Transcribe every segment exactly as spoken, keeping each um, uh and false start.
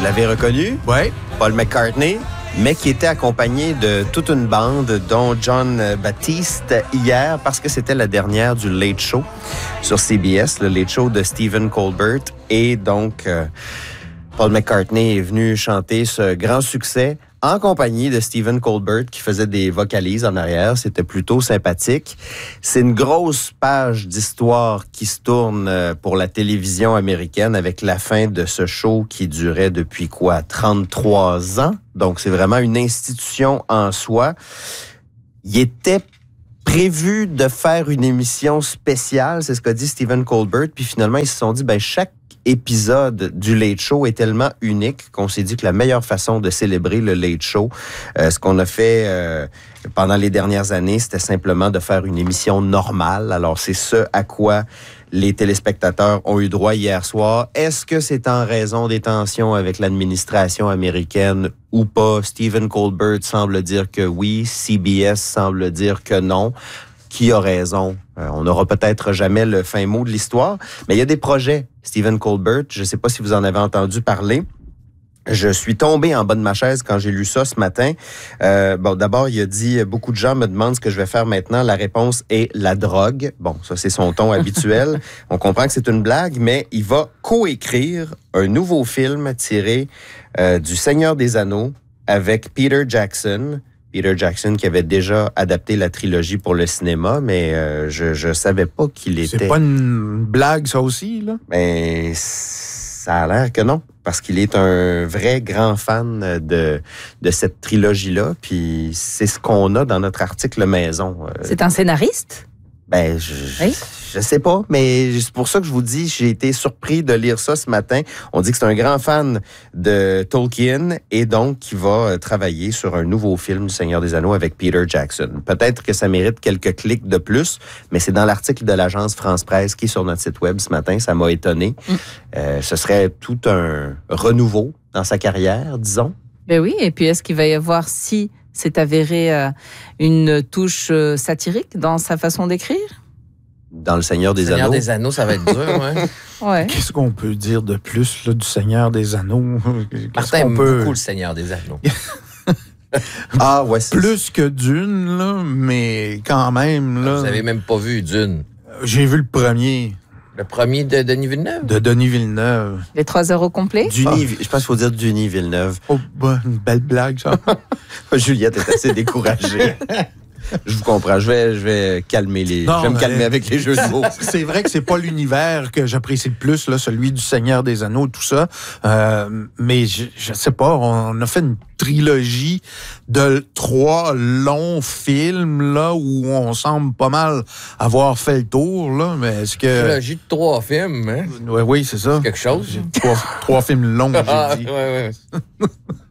l'avez reconnu? Oui. Paul McCartney, mais qui était accompagné de toute une bande, dont John Baptiste hier, parce que c'était la dernière du Late Show sur C B S, le Late Show de Stephen Colbert. Et donc, euh, Paul McCartney est venu chanter ce grand succès en compagnie de Stephen Colbert qui faisait des vocalises en arrière. C'était plutôt sympathique. C'est une grosse page d'histoire qui se tourne pour la télévision américaine avec la fin de ce show qui durait depuis quoi? trente-trois ans. Donc, c'est vraiment une institution en soi. Il était prévu de faire une émission spéciale, c'est ce qu'a dit Stephen Colbert, puis finalement, ils se sont dit, ben chaque épisode du Late Show est tellement unique qu'on s'est dit que la meilleure façon de célébrer le Late Show, euh, ce qu'on a fait euh, pendant les dernières années, c'était simplement de faire une émission normale. Alors, c'est ce à quoi les téléspectateurs ont eu droit hier soir. Est-ce que c'est en raison des tensions avec l'administration américaine ou pas? Stephen Colbert semble dire que oui, C B S semble dire que non. Qui a raison? Euh, on n'aura peut-être jamais le fin mot de l'histoire, mais il y a des projets. Stephen Colbert, je ne sais pas si vous en avez entendu parler. Je suis tombé en bas de ma chaise quand j'ai lu ça ce matin. Euh, bon, d'abord, il a dit, beaucoup de gens me demandent ce que je vais faire maintenant. La réponse est la drogue. Bon, ça, c'est son ton habituel. On comprend que c'est une blague, mais il va coécrire un nouveau film tiré euh, du Seigneur des Anneaux avec Peter Jackson. Peter Jackson qui avait déjà adapté la trilogie pour le cinéma, mais euh, je je savais pas qu'il était... C'est pas une blague, ça aussi, là? Mais ça a l'air que non, parce qu'il est un vrai grand fan de, de cette trilogie-là, puis c'est ce qu'on a dans notre article maison. C'est un scénariste? Ben, je, oui. je sais pas, mais c'est pour ça que je vous dis, j'ai été surpris de lire ça ce matin. On dit que c'est un grand fan de Tolkien et donc qui va travailler sur un nouveau film du Seigneur des Anneaux avec Peter Jackson. Peut-être que ça mérite quelques clics de plus, mais c'est dans l'article de l'agence France-Presse qui est sur notre site web ce matin. Ça m'a étonné. Mm. Euh, ce serait tout un renouveau dans sa carrière, disons. Ben oui, et puis est-ce qu'il va y avoir, si c'est avéré, euh, une touche euh, satirique dans sa façon d'écrire? Dans le Seigneur des Seigneur Anneaux. Seigneur des Anneaux, ça va être dur, ouais. ouais. Qu'est-ce qu'on peut dire de plus là, du Seigneur des Anneaux? Martin aime peut... beaucoup le Seigneur des Anneaux. ah ouais, c'est plus que Dune, là, mais quand même. Là, vous n'avez même pas vu Dune? J'ai vu le premier. Le premier de Denis Villeneuve? De Denis Villeneuve. Les trois heures au complet? Duny, ah. Je pense qu'il faut dire Denis Villeneuve. Oh, bah, une belle blague, ça. Juliette est assez découragée. Je vous comprends. Je vais, je vais calmer les. Non, je vais me calmer euh, avec les jeux de mots. C'est vrai que c'est pas l'univers que j'apprécie le plus, là, celui du Seigneur des Anneaux, tout ça. Euh, mais je, je sais pas. On a fait une trilogie de trois longs films là où on semble pas mal avoir fait le tour là. Mais est-ce que trilogie de trois films, hein? Oui, oui, c'est ça. C'est quelque chose. Trois, trois films longs, j'ai dit. ouais, ouais.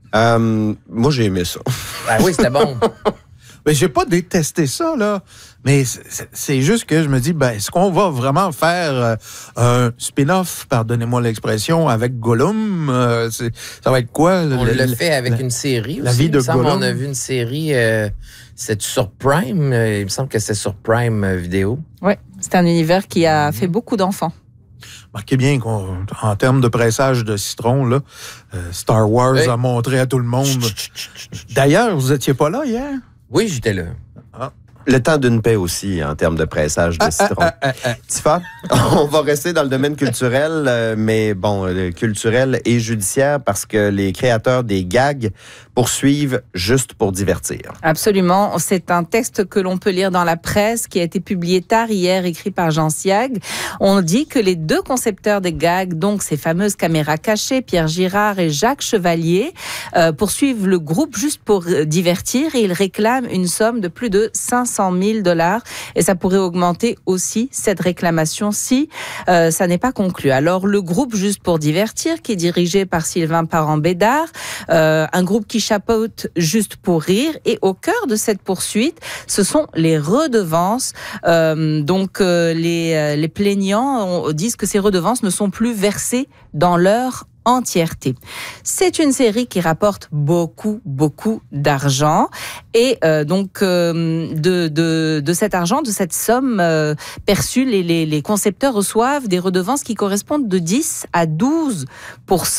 euh, moi, j'ai aimé ça. Ah oui, c'était bon. Mais j'ai pas détesté ça, là. Mais c'est, c'est juste que je me dis, ben, est-ce qu'on va vraiment faire euh, un spin-off, pardonnez-moi l'expression, avec Gollum? Euh, c'est, ça va être quoi? On le, l'a le, fait avec la, une série aussi. La vie de il me Gollum. On a vu une série, euh, c'est sur Prime. Euh, il me semble que c'est sur Prime euh, Vidéo. Oui, c'est un univers qui a fait beaucoup d'enfants. Marquez bien qu'en termes de pressage de citron, là, euh, Star Wars hey. a montré à tout le monde. Chut, chut, chut, chut. D'ailleurs, vous étiez pas là hier? Oui, j'étais là. Ah. Le temps d'une paix aussi, en termes de pressage de ah, citron. Ah, ah, ah, ah. Tifa, on va rester dans le domaine culturel, euh, mais bon, euh, culturel et judiciaire, parce que les créateurs des gags poursuivent juste pour divertir. Absolument. C'est un texte que l'on peut lire dans la presse, qui a été publié tard hier, écrit par Jean Siag. On dit que les deux concepteurs des gags, donc ces fameuses caméras cachées, Pierre Girard et Jacques Chevalier, euh, poursuivent le groupe juste pour divertir et ils réclament une somme de plus de cinq cent mille dollars et ça pourrait augmenter aussi cette réclamation si euh, ça n'est pas conclu. Alors le groupe Juste pour divertir, qui est dirigé par Sylvain Parent-Bédard, euh, un groupe qui chapeaute Juste pour rire, et au cœur de cette poursuite, ce sont les redevances. Euh, donc euh, les, les plaignants disent que ces redevances ne sont plus versées dans leur entièreté. C'est une série qui rapporte beaucoup, beaucoup d'argent et euh, donc euh, de, de, de cet argent, de cette somme euh, perçue, les, les, les concepteurs reçoivent des redevances qui correspondent de dix à douze pour cent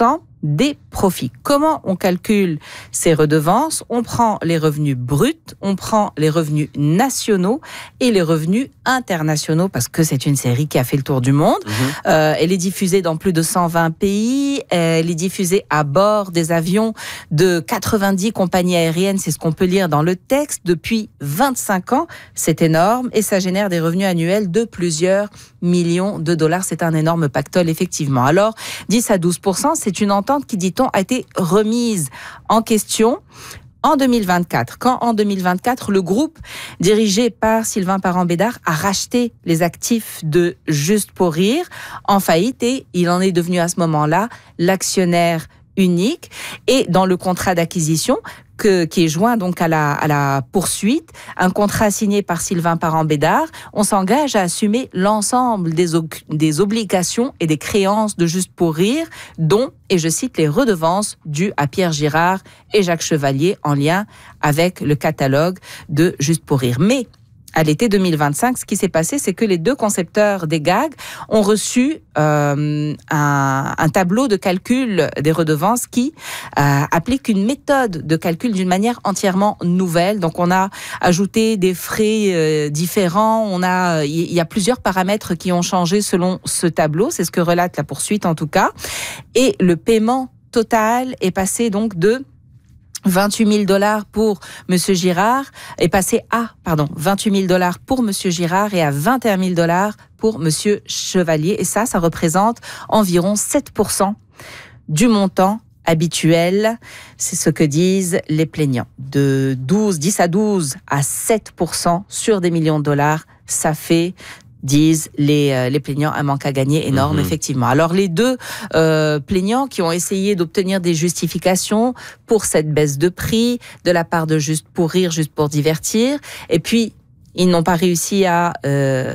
des profits. Comment on calcule ces redevances? On prend les revenus bruts, on prend les revenus nationaux et les revenus internationaux, parce que c'est une série qui a fait le tour du monde. Mmh. Euh, elle est diffusée dans plus de cent vingt pays, elle est diffusée à bord des avions de quatre-vingt-dix compagnies aériennes, c'est ce qu'on peut lire dans le texte, depuis vingt-cinq ans. C'est énorme et ça génère des revenus annuels de plusieurs millions de dollars. C'est un énorme pactole, effectivement. Alors, dix à douze pour cent, c'est une entente qui, dit-on, a été remise en question en deux mille vingt-quatre. Quand, en deux mille vingt-quatre, le groupe dirigé par Sylvain Parent-Bédard a racheté les actifs de Juste pour rire en faillite et il en est devenu à ce moment-là l'actionnaire unique. Et dans le contrat d'acquisition, Que, qui est joint donc à la, à la poursuite, un contrat signé par Sylvain Parent-Bédard, on s'engage à assumer l'ensemble des, des obligations et des créances de Juste pour rire, dont, et je cite, les redevances dues à Pierre Girard et Jacques Chevalier en lien avec le catalogue de Juste pour rire. Mais à l'été deux mille vingt-cinq, ce qui s'est passé, c'est que les deux concepteurs des gags ont reçu euh, un, un tableau de calcul des redevances qui euh, applique une méthode de calcul d'une manière entièrement nouvelle. Donc, on a ajouté des frais euh, différents. On a, il y a plusieurs paramètres qui ont changé selon ce tableau. C'est ce que relate la poursuite, en tout cas. Et le paiement total est passé donc de vingt-huit mille dollars pour Monsieur Girard est passé à, pardon, vingt-huit mille dollars pour Monsieur Girard et à vingt et un mille dollars pour Monsieur Chevalier. Et ça, ça représente environ sept pour cent du montant habituel. C'est ce que disent les plaignants. De douze, dix à douze à sept pour cent sur des millions de dollars, ça fait, disent les, euh, les plaignants, un manque à gagner énorme, mmh. effectivement. Alors, les deux euh, plaignants qui ont essayé d'obtenir des justifications pour cette baisse de prix de la part de Juste pour rire, Juste pour divertir, et puis ils n'ont pas réussi à, euh,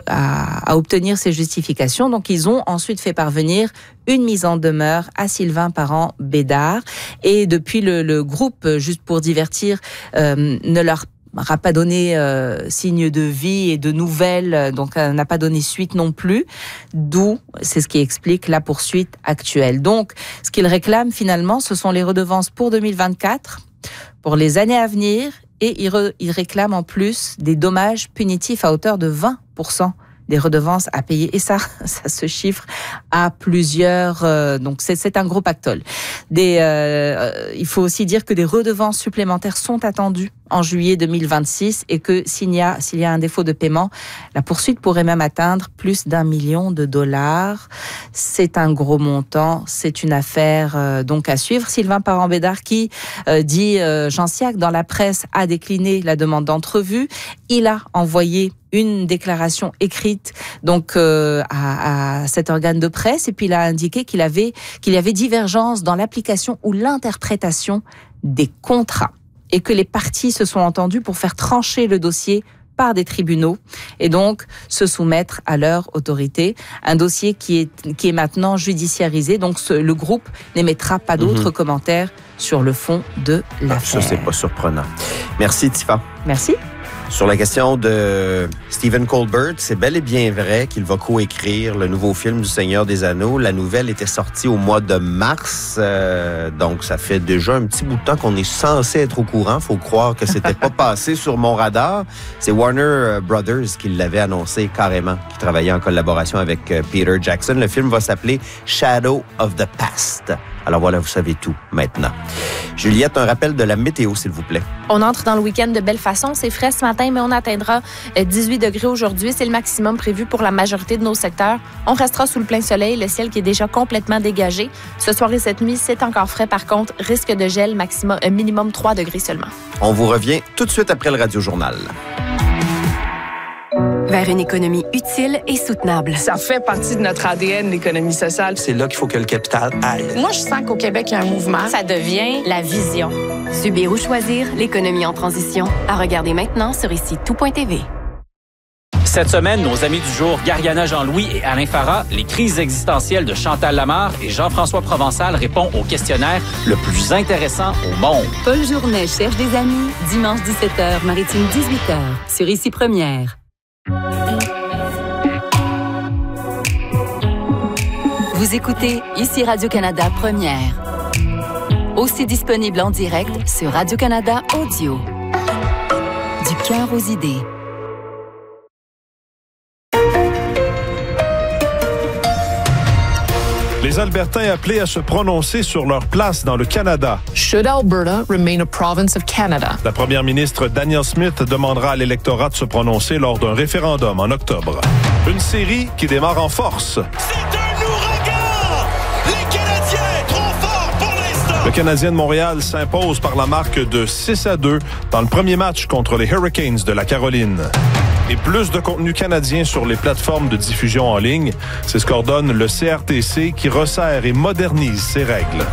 à, à obtenir ces justifications, donc ils ont ensuite fait parvenir une mise en demeure à Sylvain Parent-Bédard, et depuis le, le groupe Juste pour divertir euh, ne leur n'a pas donné euh, signe de vie et de nouvelles, donc euh, n'a pas donné suite non plus, d'où, c'est ce qui explique la poursuite actuelle. Donc, ce qu'ils réclament finalement, ce sont les redevances pour deux mille vingt-quatre, pour les années à venir, et ils, re, ils réclament en plus des dommages punitifs à hauteur de vingt pour cent des redevances à payer. Et ça, ça se chiffre à plusieurs... Euh, donc, c'est, c'est un gros pactole. Des, euh, il faut aussi dire que des redevances supplémentaires sont attendues en juillet deux mille vingt-six et que s'il y a, s'il y a un défaut de paiement, la poursuite pourrait même atteindre plus d'un million de dollars. C'est un gros montant. C'est une affaire euh, donc à suivre. Sylvain Parent-Bédard qui euh, dit euh, Jean Siac dans la presse a décliné la demande d'entrevue. Il a envoyé une déclaration écrite donc euh, à, à cet organe de presse et puis il a indiqué qu'il avait qu'il y avait divergence dans l'application ou l'interprétation des contrats et que les parties se sont entendues pour faire trancher le dossier par des tribunaux et donc se soumettre à leur autorité. Un dossier qui est qui est maintenant judiciarisé. Donc ce, le groupe n'émettra pas d'autres mmh. commentaires sur le fond de l'affaire. Ça, c'est pas surprenant. Merci, Tifa. Merci. Sur la question de Stephen Colbert, c'est bel et bien vrai qu'il va coécrire le nouveau film du Seigneur des Anneaux. La nouvelle était sortie au mois de mars, euh, donc ça fait déjà un petit bout de temps qu'on est censé être au courant. Faut croire que c'était pas passé sur mon radar. C'est Warner Brothers qui l'avait annoncé carrément, qui travaillait en collaboration avec Peter Jackson. Le film va s'appeler Shadow of the Past. Alors voilà, vous savez tout maintenant. Juliette, un rappel de la météo, s'il vous plaît. On entre dans le week-end de belle façon. C'est frais ce matin, mais on atteindra dix-huit degrés aujourd'hui. C'est le maximum prévu pour la majorité de nos secteurs. On restera sous le plein soleil, le ciel qui est déjà complètement dégagé. Ce soir et cette nuit, c'est encore frais. Par contre, risque de gel, maximum, un minimum trois degrés seulement. On vous revient tout de suite après le Radio-Journal. Vers une économie utile et soutenable. Ça fait partie de notre A D N, l'économie sociale. C'est là qu'il faut que le capital aille. Moi, je sens qu'au Québec, il y a un mouvement. Ça devient la vision. Subir ou choisir, l'économie en transition. À regarder maintenant sur ici tout point t v. Cette semaine, nos amis du jour, Gariana Jean-Louis et Alain Farah, les crises existentielles de Chantal Lamarre et Jean-François Provençal répond au questionnaire le plus intéressant au monde. Paul Journet cherche des amis, dimanche dix-sept heures, Maritime dix-huit heures, sur Ici Première. Vous écoutez ici Radio-Canada Première. Aussi disponible en direct sur Radio-Canada Audio. Du cœur aux idées. Les Albertains appelés à se prononcer sur leur place dans le Canada. Should Alberta remain a province of Canada? La première ministre Danielle Smith demandera à l'électorat de se prononcer lors d'un référendum en octobre. Une série qui démarre en force. C'est un ouragan! Les Canadiens, trop forts pour l'instant! Le Canadien de Montréal s'impose par la marque de six à deux dans le premier match contre les Hurricanes de la Caroline. Et plus de contenu canadien sur les plateformes de diffusion en ligne, c'est ce qu'ordonne le C R T C qui resserre et modernise ses règles.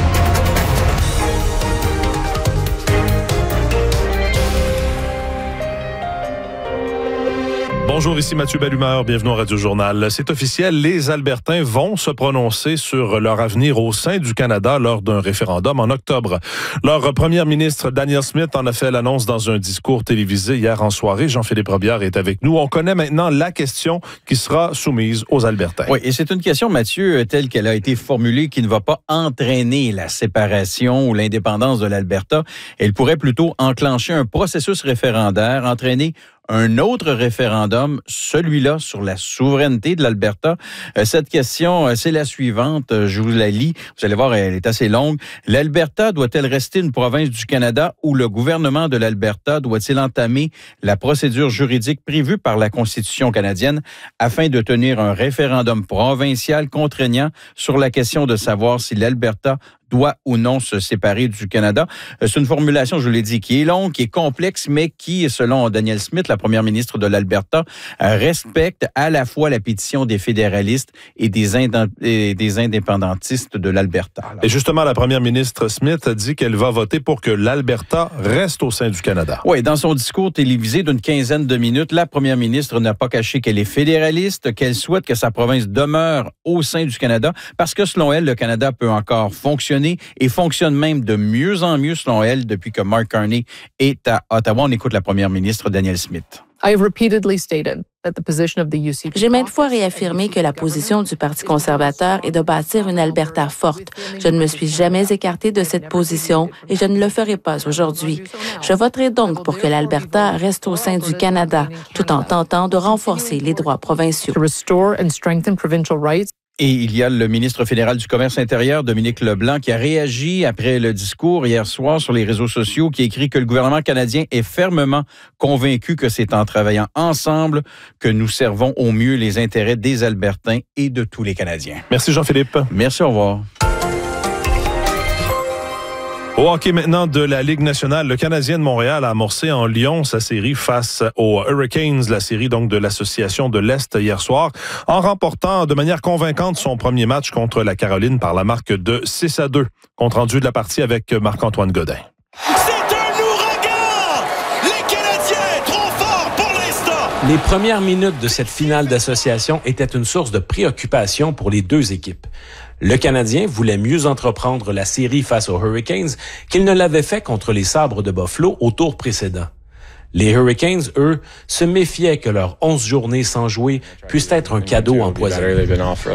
Bonjour, ici Mathieu Bellumeur, bienvenue au Radio Journal. C'est officiel, les Albertains vont se prononcer sur leur avenir au sein du Canada lors d'un référendum en octobre. Leur première ministre Danielle Smith en a fait l'annonce dans un discours télévisé hier en soirée. Jean-Philippe Robillard est avec nous. On connaît maintenant la question qui sera soumise aux Albertains. Oui, et c'est une question, Mathieu, telle qu'elle a été formulée, qui ne va pas entraîner la séparation ou l'indépendance de l'Alberta. Elle pourrait plutôt enclencher un processus référendaire, entraîner un autre référendum, celui-là sur la souveraineté de l'Alberta. Euh, cette question, euh, c'est la suivante. Euh, je vous la lis. Vous allez voir, elle est assez longue. L'Alberta doit-elle rester une province du Canada ou le gouvernement de l'Alberta doit-il entamer la procédure juridique prévue par la Constitution canadienne afin de tenir un référendum provincial contraignant sur la question de savoir si l'Alberta doit ou non se séparer du Canada? C'est une formulation, je vous l'ai dit, qui est longue, qui est complexe, mais qui, selon Danielle Smith, la première ministre de l'Alberta, respecte à la fois la pétition des fédéralistes et des, ind- et des indépendantistes de l'Alberta. Alors, et justement, la première ministre Smith a dit qu'elle va voter pour que l'Alberta reste au sein du Canada. Oui, dans son discours télévisé d'une quinzaine de minutes, la première ministre n'a pas caché qu'elle est fédéraliste, qu'elle souhaite que sa province demeure au sein du Canada, parce que selon elle, le Canada peut encore fonctionner et fonctionne même de mieux en mieux, selon elle, depuis que Mark Carney est à Ottawa. On écoute la première ministre Danielle Smith. J'ai maintes fois réaffirmé que la position du Parti conservateur est de bâtir une Alberta forte. Je ne me suis jamais écartée de cette position et je ne le ferai pas aujourd'hui. Je voterai donc pour que l'Alberta reste au sein du Canada, tout en tentant de renforcer les droits provinciaux. Et il y a le ministre fédéral du Commerce intérieur, Dominique Leblanc, qui a réagi après le discours hier soir sur les réseaux sociaux, qui a écrit que le gouvernement canadien est fermement convaincu que c'est en travaillant ensemble que nous servons au mieux les intérêts des Albertains et de tous les Canadiens. Merci Jean-Philippe. Merci, au revoir. Au hockey maintenant de la Ligue nationale, le Canadien de Montréal a amorcé en Lyon sa série face aux Hurricanes, la série donc de l'Association de l'Est hier soir, en remportant de manière convaincante son premier match contre la Caroline par la marque de six à deux. Compte rendu de la partie avec Marc-Antoine Godin. C'est un ouragan! Les Canadiens, trop forts pour l'instant! Les premières minutes de cette finale d'association étaient une source de préoccupation pour les deux équipes. Le Canadien voulait mieux entreprendre la série face aux Hurricanes qu'il ne l'avait fait contre les Sabres de Buffalo au tour précédent. Les Hurricanes, eux, se méfiaient que leurs onze journées sans jouer puissent être un cadeau empoisonné.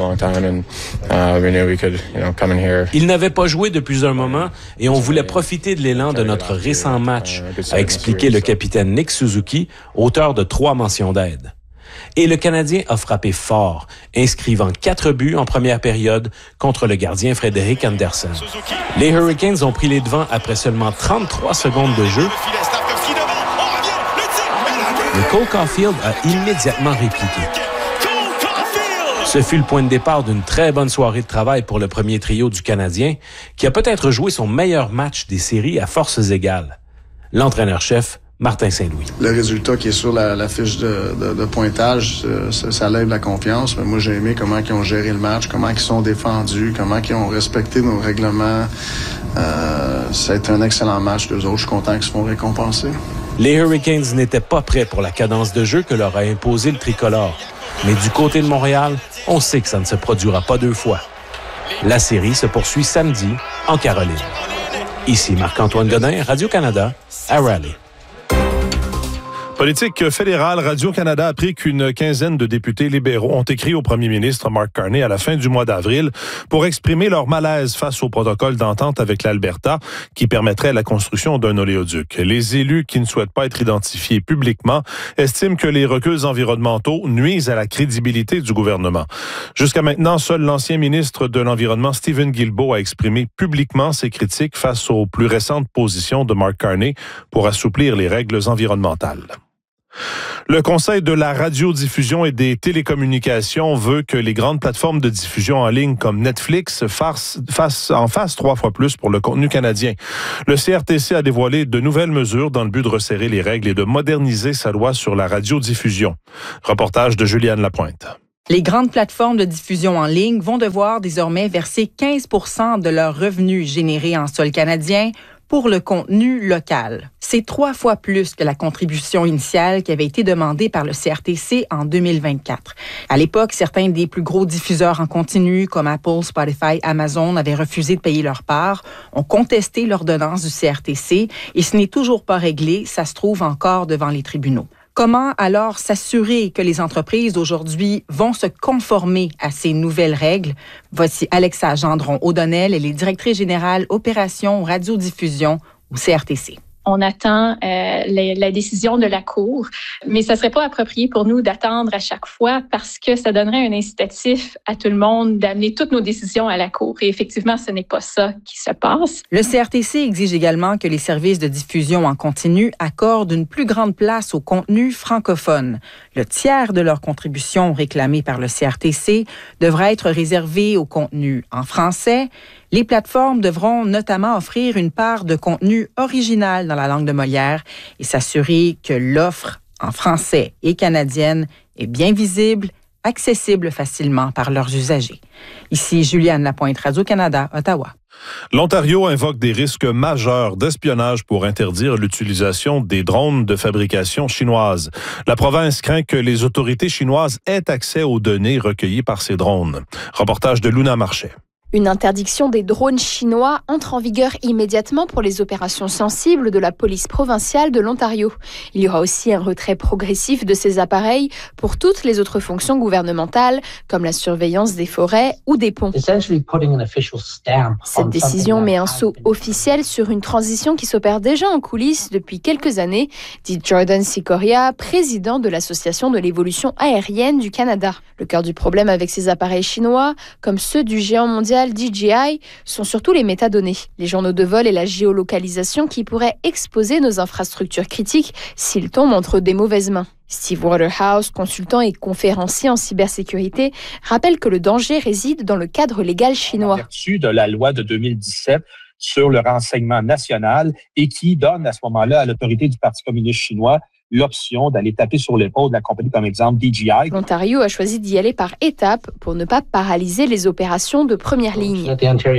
Ils n'avaient pas joué depuis un moment et on voulait profiter de l'élan de notre récent match, a expliqué le capitaine Nick Suzuki, auteur de trois mentions d'aide. Et le Canadien a frappé fort, inscrivant quatre buts en première période contre le gardien Frédéric Anderson. Les Hurricanes ont pris les devants après seulement trente-trois secondes de jeu. Mais Cole Caulfield a immédiatement répliqué. Ce fut le point de départ d'une très bonne soirée de travail pour le premier trio du Canadien, qui a peut-être joué son meilleur match des séries à forces égales. L'entraîneur-chef, Martin Saint-Louis. Le résultat qui est sur la, la fiche de, de, de pointage, ça, ça lève la confiance. Mais moi, j'ai aimé comment ils ont géré le match, comment ils sont défendus, comment ils ont respecté nos règlements. Euh, ça a été un excellent match d'eux autres. Je suis content qu'ils se font récompenser. Les Hurricanes n'étaient pas prêts pour la cadence de jeu que leur a imposé le tricolore. Mais du côté de Montréal, on sait que ça ne se produira pas deux fois. La série se poursuit samedi en Caroline. Ici Marc-Antoine Godin, Radio-Canada, à Raleigh. Politique fédérale, Radio-Canada a appris qu'une quinzaine de députés libéraux ont écrit au premier ministre Mark Carney à la fin du mois d'avril pour exprimer leur malaise face au protocole d'entente avec l'Alberta qui permettrait la construction d'un oléoduc. Les élus qui ne souhaitent pas être identifiés publiquement estiment que les reculs environnementaux nuisent à la crédibilité du gouvernement. Jusqu'à maintenant, seul l'ancien ministre de l'Environnement, Steven Guilbeault, a exprimé publiquement ses critiques face aux plus récentes positions de Mark Carney pour assouplir les règles environnementales. Le Conseil de la radiodiffusion et des télécommunications veut que les grandes plateformes de diffusion en ligne comme Netflix fassent, fassent, en fassent trois fois plus pour le contenu canadien. Le C R T C a dévoilé de nouvelles mesures dans le but de resserrer les règles et de moderniser sa loi sur la radiodiffusion. Reportage de Juliane Lapointe. Les grandes plateformes de diffusion en ligne vont devoir désormais verser quinze pour cent de leurs revenus générés en sol canadien pour le contenu local. C'est trois fois plus que la contribution initiale qui avait été demandée par le C R T C en deux mille vingt-quatre. À l'époque, certains des plus gros diffuseurs en continu, comme Apple, Spotify, Amazon, avaient refusé de payer leur part, ont contesté l'ordonnance du C R T C et ce n'est toujours pas réglé, ça se trouve encore devant les tribunaux. Comment alors s'assurer que les entreprises d'aujourd'hui vont se conformer à ces nouvelles règles? Voici Alexa Gendron-O'Donnell, elle est directrice générale opération radiodiffusion au C R T C. On attend euh, la, la décision de la Cour, mais ça ne serait pas approprié pour nous d'attendre à chaque fois parce que ça donnerait un incitatif à tout le monde d'amener toutes nos décisions à la Cour. Et effectivement, ce n'est pas ça qui se passe. Le C R T C exige également que les services de diffusion en continu accordent une plus grande place au contenu francophone. Le tiers de leur contribution réclamée par le C R T C devra être réservé au contenu en français. Les plateformes devront notamment offrir une part de contenu original dans la langue de Molière et s'assurer que l'offre en français et canadienne est bien visible, accessible facilement par leurs usagers. Ici Juliane Lapointe, Radio-Canada, Ottawa. L'Ontario invoque des risques majeurs d'espionnage pour interdire l'utilisation des drones de fabrication chinoise. La province craint que les autorités chinoises aient accès aux données recueillies par ces drones. Reportage de Luna Marchais. Une interdiction des drones chinois entre en vigueur immédiatement pour les opérations sensibles de la police provinciale de l'Ontario. Il y aura aussi un retrait progressif de ces appareils pour toutes les autres fonctions gouvernementales, comme la surveillance des forêts ou des ponts. Cette décision met un sceau officiel sur une transition qui s'opère déjà en coulisses depuis quelques années, dit Jordan Sikoria, président de l'Association de l'évolution aérienne du Canada. Le cœur du problème avec ces appareils chinois, comme ceux du géant mondial D J I, sont surtout les métadonnées, les journaux de vol et la géolocalisation qui pourraient exposer nos infrastructures critiques s'ils tombent entre des mauvaises mains. Steve Waterhouse, consultant et conférencier en cybersécurité, rappelle que le danger réside dans le cadre légal chinois. En vertu de la loi de deux mille dix-sept sur le renseignement national et qui donne à ce moment-là à l'autorité du Parti communiste chinois l'option d'aller taper sur l'épaule de la compagnie comme exemple D J I. L'Ontario a choisi d'y aller par étapes pour ne pas paralyser les opérations de première ligne.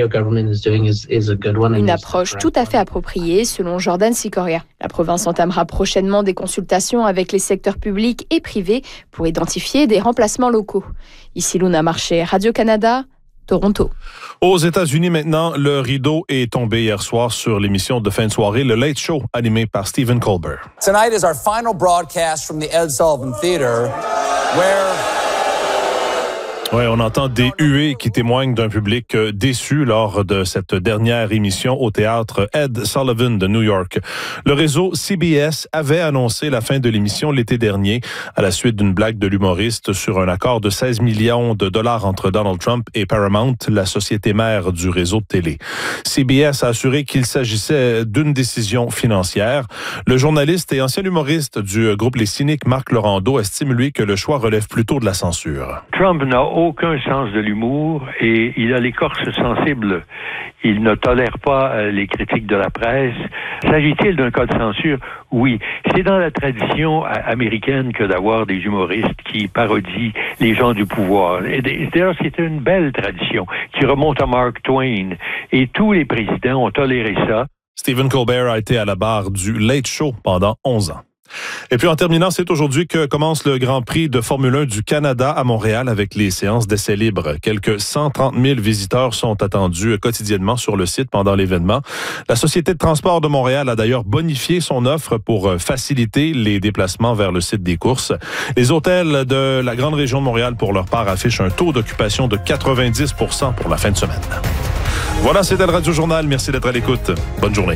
Une approche tout à fait appropriée selon Jordan Sikoria. La province entamera prochainement des consultations avec les secteurs publics et privés pour identifier des remplacements locaux. Ici Luna Marchais, Radio-Canada, Toronto. Aux États-Unis maintenant, le rideau est tombé hier soir sur l'émission de fin de soirée, le Late Show, animé par Stephen Colbert. Tonight is our final broadcast from the Ed Sullivan Theater, where... Oui, on entend des huées qui témoignent d'un public déçu lors de cette dernière émission au théâtre Ed Sullivan de New York. Le réseau C B S avait annoncé la fin de l'émission l'été dernier à la suite d'une blague de l'humoriste sur un accord de seize millions de dollars entre Donald Trump et Paramount, la société mère du réseau de télé. C B S a assuré qu'il s'agissait d'une décision financière. Le journaliste et ancien humoriste du groupe Les Cyniques, Marc Laurando, estime lui que le choix relève plutôt de la censure. Trump n'a aucun sens de l'humour et il a l'écorce sensible. Il ne tolère pas les critiques de la presse. S'agit-il d'un cas de censure? Oui. C'est dans la tradition américaine que d'avoir des humoristes qui parodient les gens du pouvoir. Et d'ailleurs, c'est une belle tradition qui remonte à Mark Twain. Et tous les présidents ont toléré ça. Stephen Colbert a été à la barre du Late Show pendant onze ans. Et puis en terminant, c'est aujourd'hui que commence le Grand Prix de Formule un du Canada à Montréal avec les séances d'essais libres. Quelques cent trente mille visiteurs sont attendus quotidiennement sur le site pendant l'événement. La Société de transport de Montréal a d'ailleurs bonifié son offre pour faciliter les déplacements vers le site des courses. Les hôtels de la grande région de Montréal, pour leur part, affichent un taux d'occupation de quatre-vingt-dix pour cent pour la fin de semaine. Voilà, c'était le Radio Journal. Merci d'être à l'écoute. Bonne journée.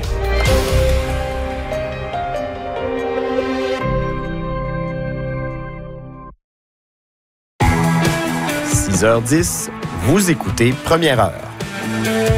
six heures dix, vous écoutez Première heure.